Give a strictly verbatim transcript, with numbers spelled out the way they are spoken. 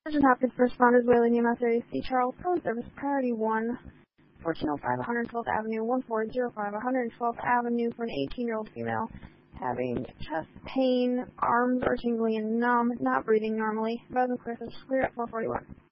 Sergeant Hopkins first responders, Wayland U M S area C. Charles, phone service, priority one, fourteen oh five, one hundred twelfth Avenue, one four zero five, one hundred twelfth Avenue for an eighteen-year-old female having chest pain, arms are tingling and numb, not breathing normally. Resident clear at four forty-one.